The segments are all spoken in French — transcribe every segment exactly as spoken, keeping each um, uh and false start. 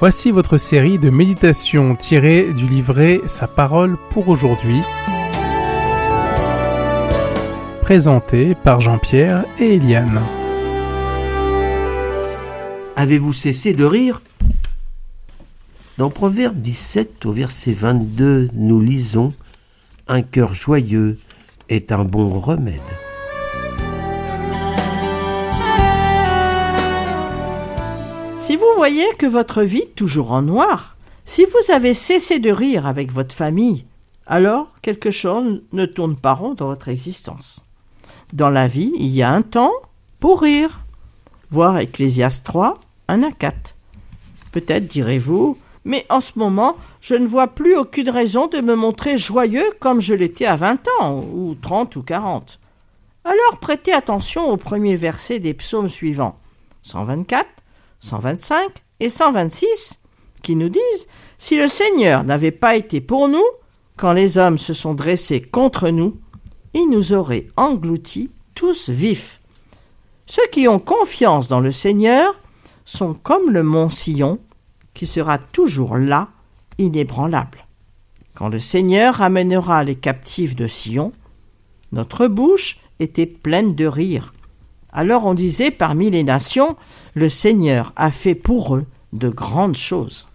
Voici votre série de méditations tirées du livret Sa parole pour aujourd'hui, présentée par Jean-Pierre et Eliane. Avez-vous cessé de rire ? Dans Proverbe dix-sept, au verset vingt-deux, nous lisons « Un cœur joyeux est un bon remède ». Si vous voyez que votre vie est toujours en noir, si vous avez cessé de rire avec votre famille, alors quelque chose ne tourne pas rond dans votre existence. Dans la vie, il y a un temps pour rire. Voir Ecclésiaste trois, un à quatre. Peut-être direz-vous, mais en ce moment, je ne vois plus aucune raison de me montrer joyeux comme je l'étais à vingt ans, ou trente ou quarante. Alors prêtez attention au premier verset des psaumes suivants, cent vingt-quatre, cent vingt-cinq et cent vingt-six, qui nous disent « Si le Seigneur n'avait pas été pour nous, quand les hommes se sont dressés contre nous, il nous aurait engloutis tous vifs. » Ceux qui ont confiance dans le Seigneur sont comme le mont Sion, qui sera toujours là, inébranlable. Quand le Seigneur ramènera les captifs de Sion, notre bouche était pleine de rire. Alors on disait parmi les nations, le Seigneur a fait pour eux de grandes choses.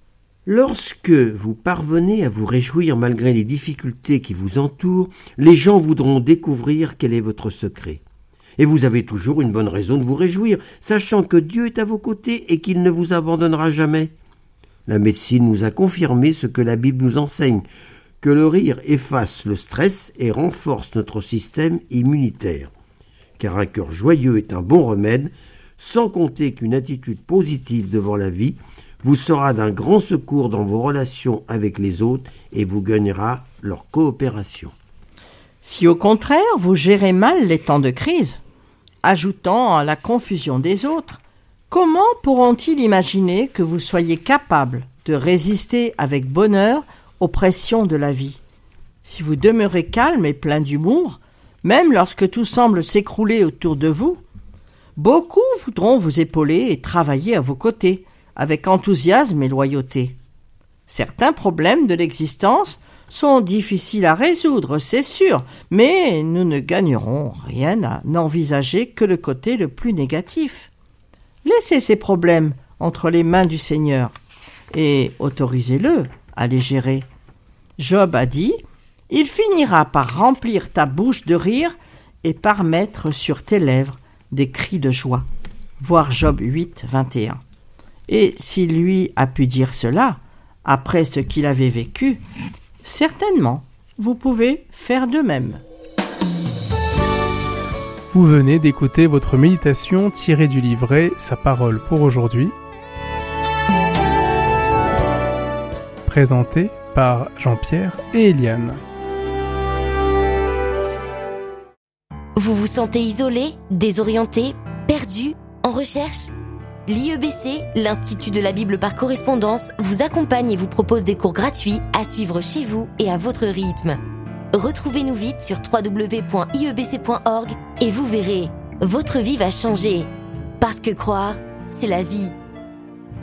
Lorsque vous parvenez à vous réjouir malgré les difficultés qui vous entourent, les gens voudront découvrir quel est votre secret. Et vous avez toujours une bonne raison de vous réjouir, sachant que Dieu est à vos côtés et qu'il ne vous abandonnera jamais. La médecine nous a confirmé ce que la Bible nous enseigne, que le rire efface le stress et renforce notre système immunitaire. Car un cœur joyeux est un bon remède, sans compter qu'une attitude positive devant la vie vous sera d'un grand secours dans vos relations avec les autres et vous gagnera leur coopération. Si au contraire vous gérez mal les temps de crise, ajoutant à la confusion des autres, comment pourront-ils imaginer que vous soyez capable de résister avec bonheur aux pressions de la vie ? Si vous demeurez calme et plein d'humour, même lorsque tout semble s'écrouler autour de vous, beaucoup voudront vous épauler et travailler à vos côtés, avec enthousiasme et loyauté. Certains problèmes de l'existence sont difficiles à résoudre, c'est sûr, mais nous ne gagnerons rien à n'envisager que le côté le plus négatif. Laissez ces problèmes entre les mains du Seigneur et autorisez-le à les gérer. Job a dit « Il finira par remplir ta bouche de rire et par mettre sur tes lèvres des cris de joie. » Voir Job huit, vingt et un. Et s'il lui a pu dire cela, après ce qu'il avait vécu, certainement, vous pouvez faire de même. Vous venez d'écouter votre méditation tirée du livret Sa parole pour aujourd'hui, présentée par Jean-Pierre et Eliane. Vous vous sentez isolé, désorienté, perdu, en recherche ? L'I E B C, l'Institut de la Bible par correspondance, vous accompagne et vous propose des cours gratuits à suivre chez vous et à votre rythme. Retrouvez-nous vite sur w w w point i e b c point org et vous verrez, votre vie va changer. Parce que croire, c'est la vie.